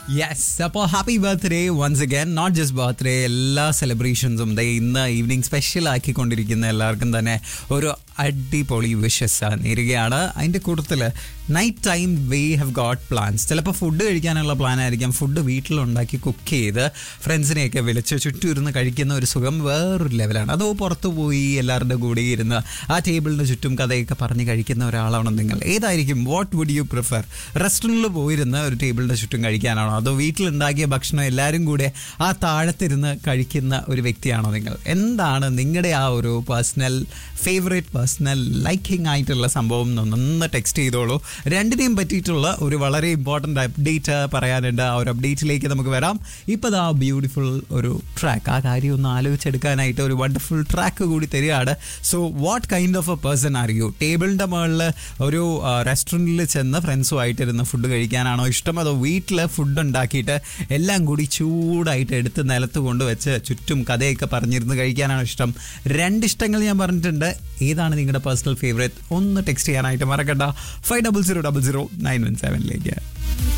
Yes, അപ്പോൾ happy birthday once again. Not just birthday, എല്ലാ സെലിബ്രേഷൻസും ഇന്ന് ഈവനിങ് സ്പെഷ്യൽ ആക്കിക്കൊണ്ടിരിക്കുന്ന എല്ലാവർക്കും തന്നെ ഒരു അടിപൊളി വിഷസ് നേരുകയാണ്. അതിൻ്റെ കൂട്ടത്തിൽ night time we have got plans. ചിലപ്പോൾ ഫുഡ് കഴിക്കാനുള്ള പ്ലാൻ ആയിരിക്കാം. ഫുഡ് വീട്ടിലുണ്ടാക്കി കുക്ക് ചെയ്ത് ഫ്രണ്ട്സിനെയൊക്കെ വിളിച്ച് ചുറ്റും ഇരുന്ന് കഴിക്കുന്ന ഒരു സുഖം വേറൊരു ലെവലാണ്. അതോ പുറത്തു പോയി എല്ലാവരുടെ കൂടെ ഇരുന്ന് ആ ടേബിളിന് ചുറ്റും കഥയൊക്കെ പറഞ്ഞ് കഴിക്കുന്ന ഒരാളാണോ നിങ്ങൾ? ഏതായിരിക്കും? What would you prefer? റെസ്റ്റോറൻറ്റിൽ പോയിരുന്ന് ഒരു ടേബിളിൻ്റെ ചുറ്റും കഴിക്കാനാണോ, അതോ വീട്ടിലുണ്ടാക്കിയ ഭക്ഷണം എല്ലാവരും കൂടെ ആ താഴത്തിരുന്ന് കഴിക്കുന്ന ഒരു വ്യക്തിയാണോ നിങ്ങൾ? എന്താണ് നിങ്ങളുടെ ആ ഒരു പേഴ്സണൽ ഫേവറേറ്റ്, പേഴ്സണൽ ലൈക്കിംഗ് ആയിട്ടുള്ള സംഭവം ഒന്ന് ടെക്സ്റ്റ് ചെയ്തോളൂ. രണ്ടിനെയും പറ്റിയിട്ടുള്ള ഒരു വളരെ ഇമ്പോർട്ടൻ്റ് അപ്ഡേറ്റ് പറയാനുണ്ട്. ആ ഒരു അപ്ഡേറ്റിലേക്ക് നമുക്ക് വരാം. ഇപ്പോൾ ആ ബ്യൂട്ടിഫുൾ ഒരു ട്രാക്ക്, ആ കാര്യം ഒന്ന് ആലോചിച്ചെടുക്കാനായിട്ട് ഒരു വണ്ടർഫുൾ ട്രാക്ക് കൂടി തരികയാണ്. So what kind of A person are you? ടേബിളിൻ്റെ മുകളിൽ ഒരു റെസ്റ്റോറൻറ്റിൽ ചെന്ന് ഫ്രണ്ട്സുമായിട്ടിരുന്ന് ഫുഡ് കഴിക്കാനാണോ ഇഷ്ടം, അതോ വീട്ടിൽ ഫുഡ് ഉണ്ടാക്കിയിട്ട് എല്ലാം കൂടി ചൂടായിട്ട് എടുത്ത് നിലത്ത് കൊണ്ടുവച്ച് ചുറ്റും കഥയൊക്കെ പറഞ്ഞിരുന്ന് കഴിക്കാനാണോ ഇഷ്ടം? രണ്ടിഷ്ടങ്ങൾ ഞാൻ പറഞ്ഞിട്ടുണ്ട്. ഏതാണ് നിങ്ങളുടെ പേഴ്സണൽ ഫേവറേറ്റ്? ഒന്ന് ടെക്സ്റ്റ് ചെയ്യാനായിട്ട് മറക്കണ്ട. 500917